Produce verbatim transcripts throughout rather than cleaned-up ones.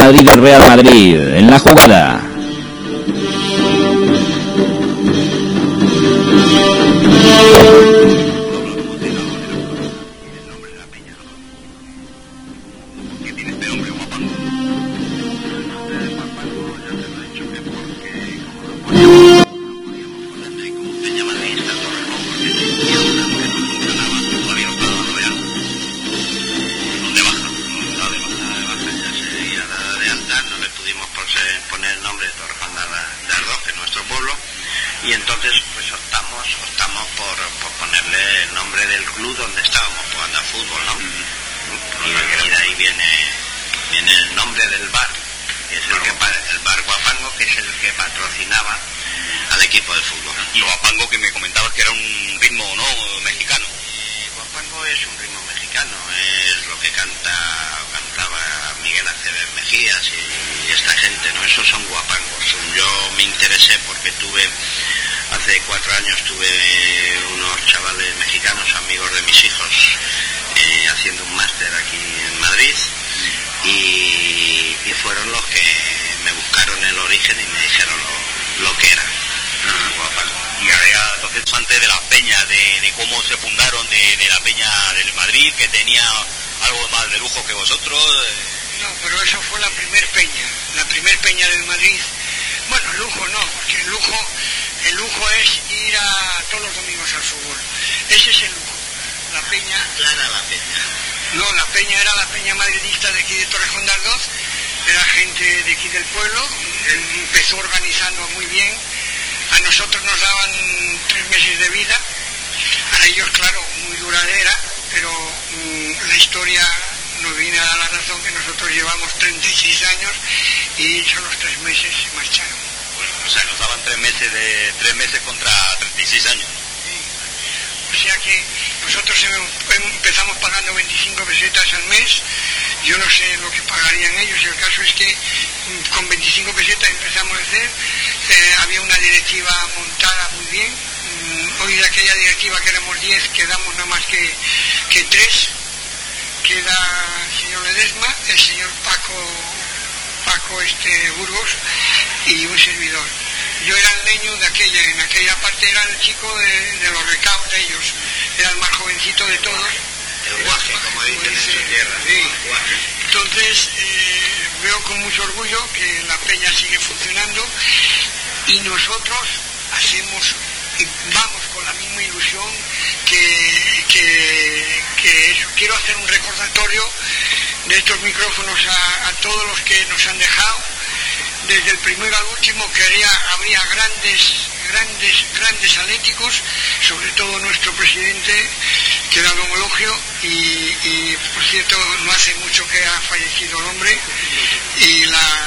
Madrid del Real Madrid. En la jugada. Y entonces pues optamos optamos por, por ponerle el nombre del club donde estábamos jugando al fútbol, ¿no? Y, y de ahí viene viene el nombre del bar, que es el que el bar Guapango, que es el que patrocinaba al equipo de fútbol. Y Guapango, que me comentabas que era un ritmo, ¿no?, mexicano. Y Guapango es un ritmo mexicano, es lo que canta cantaba Miguel Aceves Mejías y, y esta gente, ¿no? Esos son guapangos. Yo me interesé porque tuve hace cuatro años tuve unos chavales mexicanos, amigos de mis hijos, eh, haciendo un máster aquí en Madrid y, y fueron los que me buscaron el origen y me dijeron lo, lo que era. Uh-huh. Guapango. Y había entonces antes de la peña, de, de cómo se fundaron, de, de la peña del Madrid, que tenía algo más de lujo que vosotros. Eh... No, pero eso fue la primer peña, la primer peña del Madrid. Bueno, lujo no, porque el lujo, el lujo es ir a todos los domingos al fútbol. Ese es el lujo. La peña... Clara la peña. No, la peña era la peña madridista de aquí de Torrejón de Ardoz. Era gente de aquí del pueblo. Empezó organizando muy bien. A nosotros nos daban tres meses de vida. A ellos, claro, muy duradera, pero mmm, la historia nos viene a dar la razón que nosotros llevamos treinta y seis años y son los tres meses se marcharon. Bueno, o sea, nos daban tres meses de tres meses contra treinta y seis años. Sí. O sea que nosotros empezamos pagando veinticinco pesetas al mes. Yo no sé lo que pagarían ellos, y el caso es que con veinticinco pesetas empezamos a hacer. Eh, había una directiva montada muy bien. Hoy de aquella directiva que éramos diez quedamos nada más que, que tres. Queda el señor Ledesma, el señor Paco Paco este Burgos y un servidor. Yo era el leño de aquella, en aquella parte era el chico de, de los recados de ellos, era el más jovencito de todos. El guaje, como dicen en su tierra. Sí. Entonces eh, veo con mucho orgullo que la peña sigue funcionando y nosotros hacemos y vamos con la misma ilusión que, que, que eso. Quiero hacer un recordatorio de estos micrófonos a, a todos los que nos han dejado desde el primero al último, que habría, habría grandes grandes grandes atléticos, sobre todo nuestro presidente, que era don Eulogio, y, y por cierto no hace mucho que ha fallecido el hombre, y la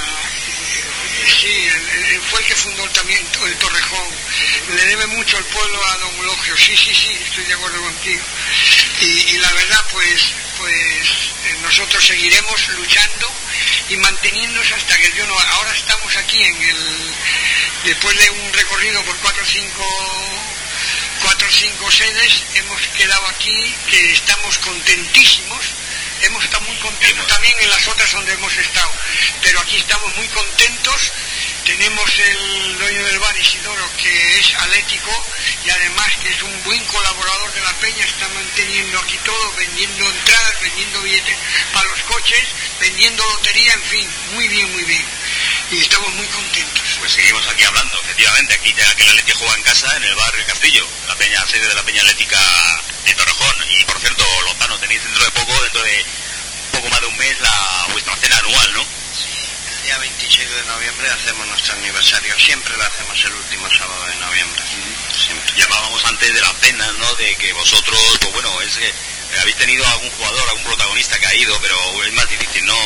sí, el, el, fue el que fundó también el Torrejón. Le debe mucho el pueblo a don Eulogio. Sí, sí, sí, estoy de acuerdo contigo. Y, y la verdad, pues, pues eh, nosotros seguiremos luchando y manteniéndonos hasta que yo no. Ahora estamos aquí en el, después de un recorrido por cuatro o cinco, cuatro o cinco sedes, hemos quedado aquí, que estamos contentísimos. Hemos estado muy contentos también en las otras donde hemos estado, pero aquí estamos muy contentos. Tenemos el dueño del bar, Isidoro, que es atlético y además que es un buen colaborador de la peña, está manteniendo aquí todo, vendiendo entradas, vendiendo billetes para los coches, vendiendo lotería, en fin, muy bien, muy bien. Y estamos muy contentos. Pues seguimos aquí hablando, efectivamente, aquí ya que el Atlético juega en casa, en el bar El Castillo, la peña, sede de la Peña Atlética de Torrejón. Y por cierto, Lozano, tenéis dentro de poco, dentro de poco más de un mes, la vuestra cena anual, ¿no? Sí, el día veintiséis de noviembre hacemos nuestro aniversario, siempre lo hacemos el último sábado de noviembre. Uh-huh. Siempre. Llamábamos antes de la cena, ¿no? De que vosotros, pues bueno, es que habéis tenido algún jugador, algún protagonista que ha ido, pero es más difícil, ¿no?